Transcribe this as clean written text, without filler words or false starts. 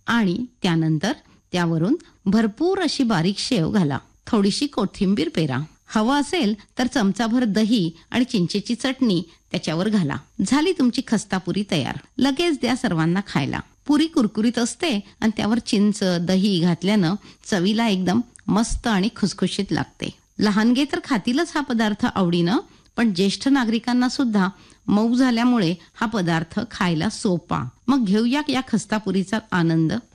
आणि त्यानंतर त्यावरून भरपूर अशी बारीक शेव घाला. थोडीशी कोथिंबीर पेरा. हवं असेल तर चमचाभर दही आणि चिंचेची चटणी त्याच्यावर घाला. झाली तुमची खस्ता पुरी तयार. लगेच द्या सर्वांना खायला. पुरी कुरकुरीत असते आणि त्यावर चिंच दही घातल्यानं चवीला एकदम मस्त आणि खुसखुशीत लागते. लहानगे तर खातीलच हा पदार्थ आवडीनं, पण ज्येष्ठ नागरिकांना सुद्धा मऊ झाल्यामुळे हा पदार्थ खायला सोपा. मग घेऊया या खस्तापुरीचा आनंद.